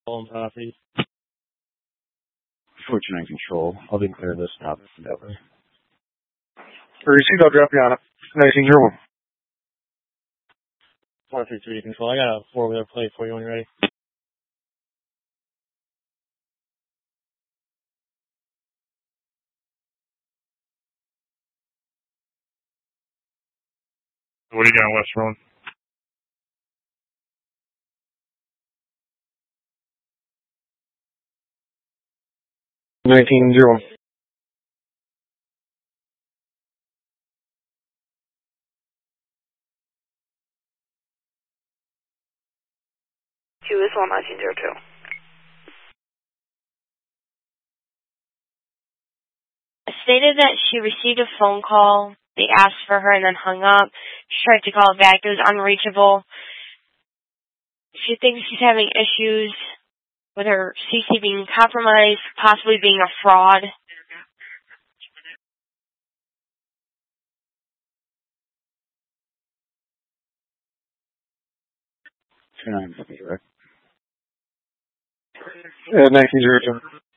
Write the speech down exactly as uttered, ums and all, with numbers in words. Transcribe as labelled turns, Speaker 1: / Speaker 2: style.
Speaker 1: on property.
Speaker 2: Fortune control. I'll be clear of this stop. Over.
Speaker 3: Receive, I'll drop you on it. nineteen zero one.
Speaker 1: four three three control. I got a four-wheeler plate for you when you're ready.
Speaker 3: What do you got on West Rowan? nineteen zero one.
Speaker 4: Two is one nineteen zero two.
Speaker 5: Stated that she received a phone call. They asked for her and then hung up. She tried to call back. It was unreachable. She thinks she's having issues with her C C being compromised, possibly being a fraud.
Speaker 2: Two nine, right?
Speaker 3: Uh, nineteen zero two.